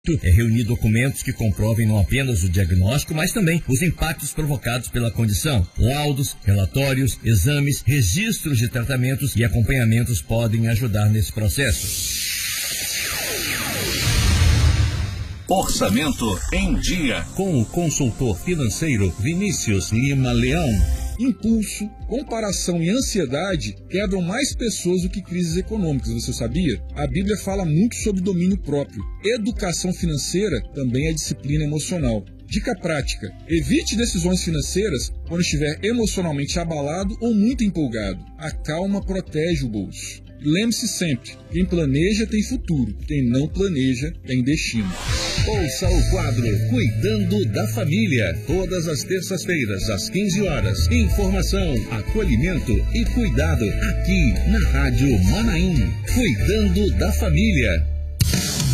É reunir documentos que comprovem não apenas o diagnóstico, mas também os impactos provocados pela condição. Laudos, relatórios, exames, registros de tratamentos e acompanhamentos podem ajudar nesse processo. Orçamento em Dia, com o consultor financeiro Vinícius Lima Leão. Impulso, comparação e ansiedade quebram mais pessoas do que crises econômicas, você sabia? A Bíblia fala muito sobre domínio próprio. Educação financeira também é disciplina emocional. Dica prática: evite decisões financeiras quando estiver emocionalmente abalado ou muito empolgado. A calma protege o bolso. Lembre-se sempre, quem planeja tem futuro, quem não planeja tem destino. Ouça o quadro Cuidando da Família, todas as terças-feiras, às 15 horas. Informação, acolhimento e cuidado aqui na Rádio Manaim. Cuidando da Família.